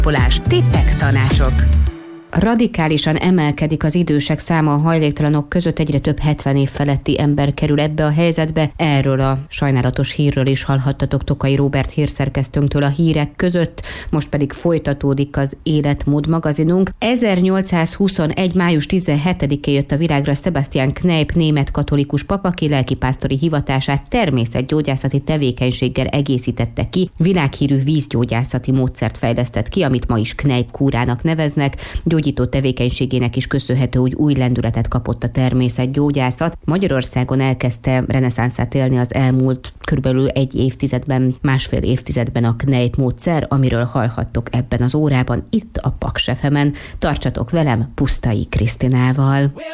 Tippek, tanácsok. Radikálisan emelkedik az idősek száma, a hajléktalanok között egyre több 70 év feletti ember kerül ebbe a helyzetbe. Erről a sajnálatos hírről is hallhattatok Tokai Róbert hírszerkesztőnktől a hírek között, most pedig folytatódik az Életmód magazinunk. 1821. május 17-én jött a világra Sebastian Kneipp német katolikus pap, aki lelkipásztori hivatását természetgyógyászati tevékenységgel egészítette ki. Világhírű vízgyógyászati módszert fejlesztett ki, amit ma is Kneipp kúrának neveznek. Gyógyító tevékenységének is köszönhető, hogy új lendületet kapott a természetgyógyászat. Magyarországon elkezdte reneszánszát élni az elmúlt körülbelül másfél évtizedben a Kneipp módszer, amiről hallhattok ebben az órában, itt a Paks FM-en. Tartsatok velem Pusztai Krisztinával!